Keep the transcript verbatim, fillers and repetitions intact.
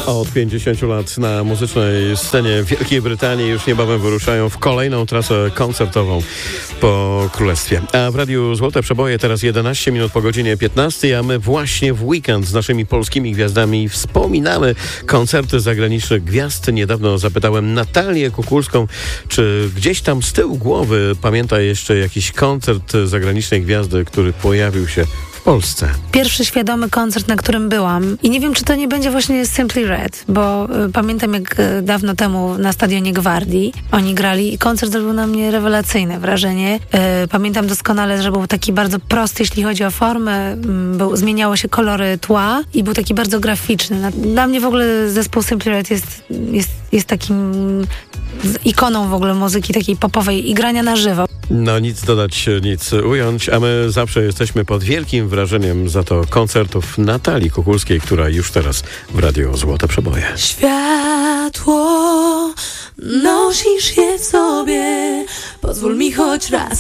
Od pięćdziesięciu lat na muzycznej scenie Wielkiej Brytanii już niebawem wyruszają w kolejną trasę koncertową po Królestwie. A w Radiu Złote Przeboje teraz jedenaście minut po godzinie piętnastej, a my właśnie w weekend z naszymi polskimi gwiazdami wspominamy koncerty zagranicznych gwiazd. Niedawno zapytałem Natalię Kukulską, czy gdzieś tam z tyłu głowy pamięta jeszcze jakiś koncert zagranicznej gwiazdy, który pojawił się w Polsce. Pierwszy świadomy koncert, na którym byłam. I nie wiem, czy to nie będzie właśnie Simply Red, bo y, pamiętam, jak y, dawno temu na Stadionie Gwardii oni grali i koncert zrobił na mnie rewelacyjne wrażenie. Y, pamiętam doskonale, że był taki bardzo prosty, jeśli chodzi o formę. Y, był, zmieniało się kolory tła i był taki bardzo graficzny. Na, dla mnie w ogóle zespół Simply Red jest, jest, jest takim ikoną w ogóle muzyki takiej popowej i grania na żywo. No nic dodać, nic ująć, a my zawsze jesteśmy pod wielkim wrażeniem za to koncertów Natalii Kukulskiej, która już teraz w Radiu Złote Przeboje. Światło, nosisz je w sobie, pozwól mi choć raz